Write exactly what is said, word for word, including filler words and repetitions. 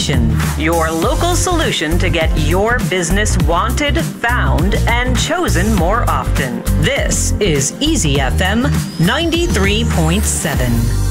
Nation, your local solution to get your business wanted, found, and chosen more often. This is Easy F M ninety-three point seven.